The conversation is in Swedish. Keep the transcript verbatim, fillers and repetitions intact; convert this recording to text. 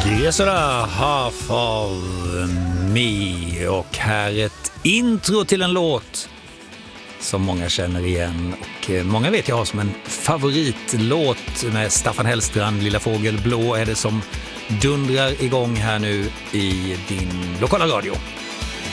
Gresarna, half of me, och här ett intro till en låt som många känner igen och många vet jag har som en favoritlåt med Staffan Hellstrand. Lilla fågel blå är det som dundrar igång här nu i din lokala radio.